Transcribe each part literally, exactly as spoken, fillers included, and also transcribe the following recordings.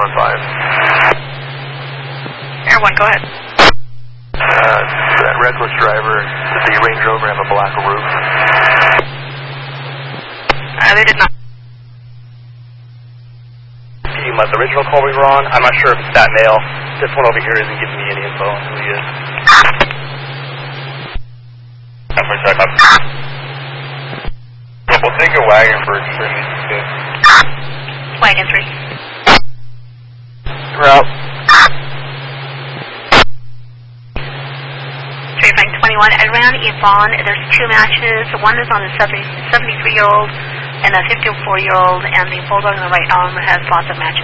one five. Air one, go ahead. Uh, that reckless driver, did the Range Rover have a black roof? Uh, they did not. You let the original call we were on. I'm not sure if it's that male. This one over here isn't giving me any info on who he is. I'm sorry, check up. We'll take a wagon for extremely soon. Wagon three. Route. Three Frank twenty-one. Around Yvonne, there's two matches. One is on a seventy-three-year-old and a fifty-four-year-old, and the bulldog on the right arm has lots of matches.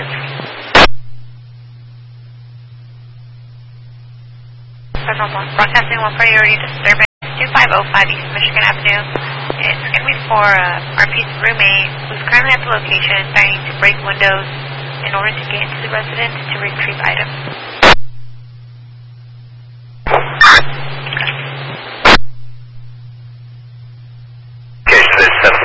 Broadcasting one priority disturbance, two five oh five East Michigan Avenue. It's going to be for uh, our piece roommate who's currently at the location trying to break windows in order to get into the residence to retrieve items. Okay, so there's seven.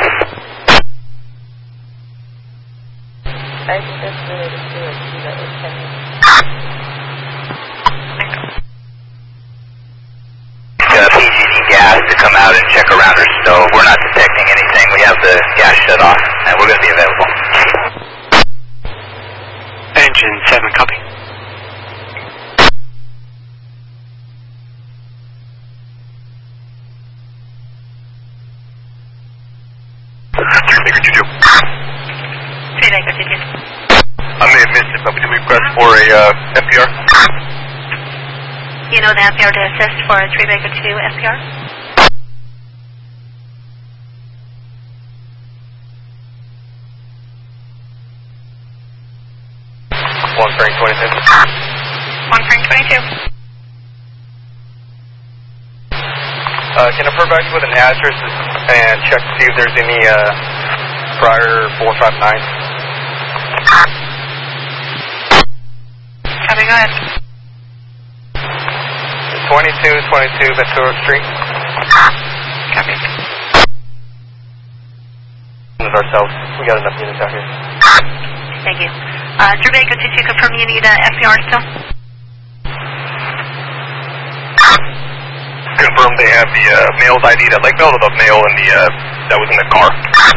I think that's related to it, too, that was pending. Uh, P G needs gas to come out and check around her stove. We're not detecting anything. We have the gas shut off, and we're going to be available. Engine seven, copy. Three Baker two two. Three Baker two two. I may have missed it, but we did request for a uh, F P R. You know the F P R to assist for a three Baker two F P R? One Frank twenty-two. One Frank twenty-two. Uh, can I provide you with an address and check to see if there's any uh, prior four five nine? Copy, go ahead. twenty-two twenty-two Ventura Street. Copy. This is ourselves. We got enough units out here. Thank you. Uh, three Baker two two, confirm you need a F P R still? Confirm they have the uh, male's I D that Lake Bell or the male in the, uh, that was in the car.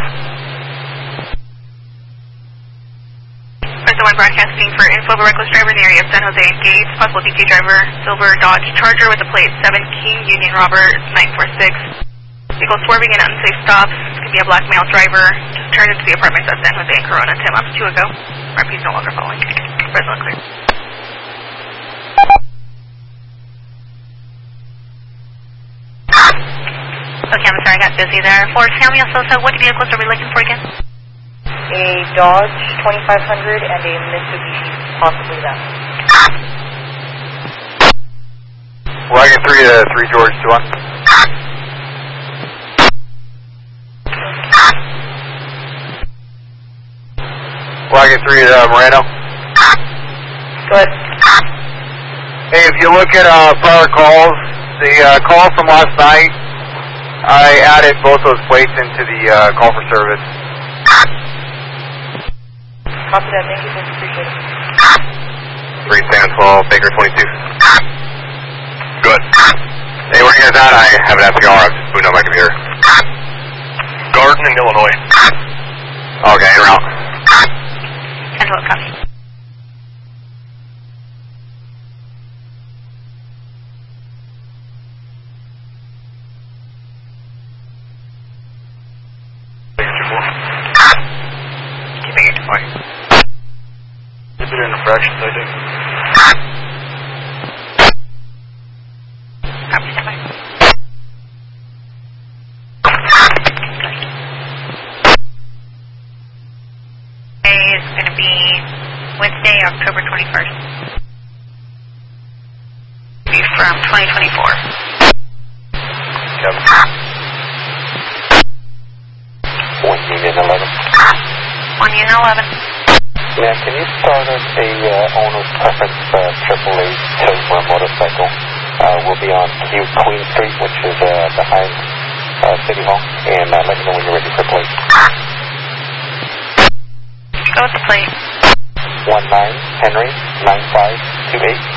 First one broadcasting for info of a reckless driver in the area of San Jose and Gates. Possible D T driver, silver Dodge Charger with a plate seven King Union Robert nine four six. Vehicle swerving in unsafe stops. Could be a black male driver. Just turned into the apartments at San Jose and Corona ten months two ago. R P is no longer following. Present clear. Okay, I'm sorry, I got busy there. For Samuel Sosa, what vehicles are we looking for again? A Dodge twenty-five hundred and a Mitsubishi, possibly that. Wagon three to three George two one. Wagon three to uh, Moreno. Good. Hey, if you look at uh, prior calls, the uh, call from last night, I added both those plates into the uh, call for service. Copy that, thank you, folks, appreciate it. three San twelve, Baker twenty-two. Good. Hey, where are you guys at? I have an F P R. I'm just booting on my computer. Garden in Illinois. Okay, en route. ten twelve, copy. Did it in infractions, I think. Copy, stand by. Today is going to be Wednesday, October twenty-first. Be from twenty twenty-four. Kevin. one Union eleven. one Union eleven. Yeah, can you start us a uh, owner's preference uh, triple A silver motorcycle? Uh, we'll be on Q Queen Street, which is uh, behind uh, City Hall, and uh, let me know when you're ready for plate. Go with the plate. one nine Henry nine five two eight.